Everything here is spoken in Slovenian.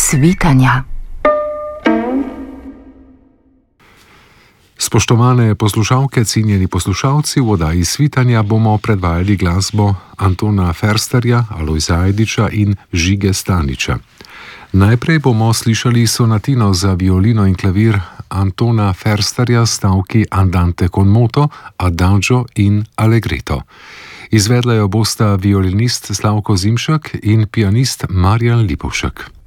svitanja. Spoštovane poslušalke, cenjeni poslušalci, v oddaji Svitanja bomo predvajali glasbo Antona Fersterja, Alojza Ajdiča in Žige Staniča. Najprej bomo slišali sonatino za violino in klavir Antona Fersterja stavki Andante con moto, Adagio in Allegretto. Izvedla jo bosta violinist Slavko Zimšek in pianist Marjan Lipovšek.